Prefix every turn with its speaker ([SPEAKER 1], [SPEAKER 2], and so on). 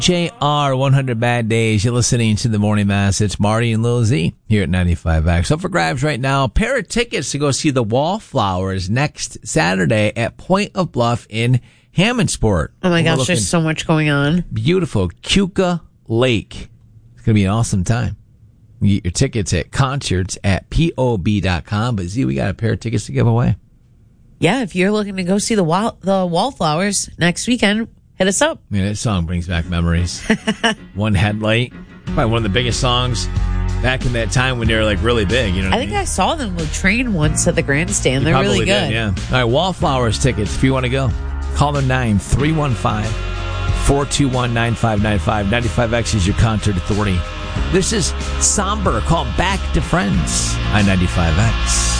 [SPEAKER 1] JR 100 Bad Days. You're listening to the Morning Mass. It's Marty and Lil Z here at 95X. Up for grabs right now. Pair of tickets to go see the Wallflowers next Saturday at Point of Bluff in Hammondsport.
[SPEAKER 2] Oh my gosh, there's so much going on.
[SPEAKER 1] Beautiful Keuka Lake. It's going to be an awesome time. You get your tickets at concerts at POB.com. But Z, we got a pair of tickets to give away.
[SPEAKER 2] Yeah, if you're looking to go see the Wallflowers next weekend, hit us up.
[SPEAKER 1] Man, that song brings back memories. One Headlight. Probably one of the biggest songs back in that time when they were like really big. You know what
[SPEAKER 2] I think I saw them with Train once at the grandstand. They're really good.
[SPEAKER 1] Did, yeah. All right, Wallflowers tickets if you want to go. Call them 9-315-421-9595. 95X is your concert authority. This is Somber called Back to Friends on 95X.